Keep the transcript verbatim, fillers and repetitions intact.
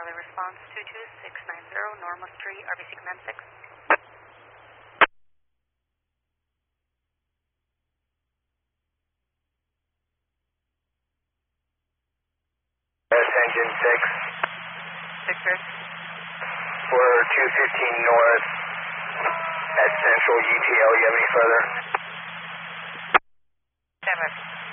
Charlie response two two six nine zero, Norma Street, R B C Command six. Yes, engine six. six six. For two fifteen north at Central U T L, you have any further? Stand by.